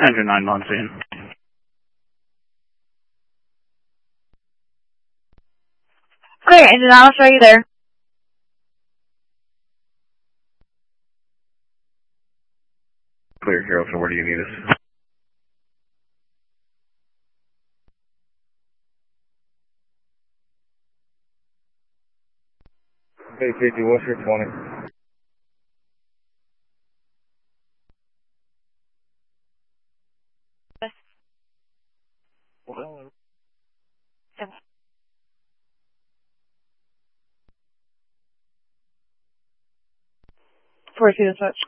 Engine 9 months in. Okay, Engine 9, I'll show you there. Clear, Carrollton, where do you need us? Hey, 50, what's your 20? Yes. 42 to switch.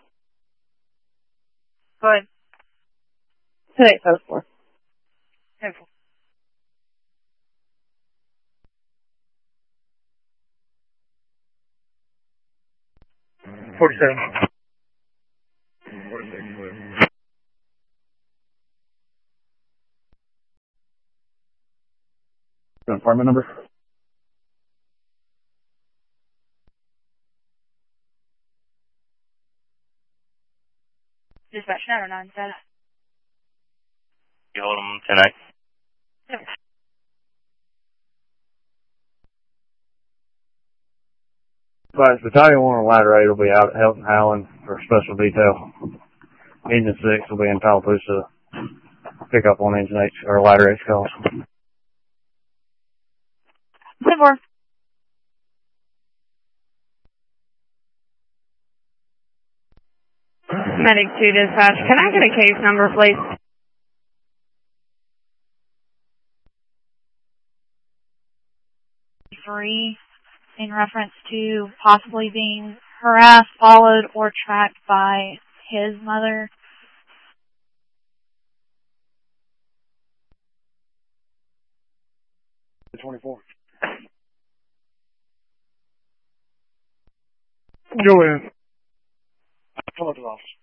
Go ahead. 2874. 47. 46, clear. Apartment number? Dispatch 909, set. You hold them tonight. But Battalion 1 on Ladder 8 will be out at Helton Howland for special detail. Engine 6 will be in Tallapoosa. Pick up on Engine 8 or Ladder 8 calls. 10-4. Medic 2 dispatch. Can I get a case number, please? Three, in reference to possibly being harassed, followed, or tracked by his mother. The 24. Go in. Come up to the office.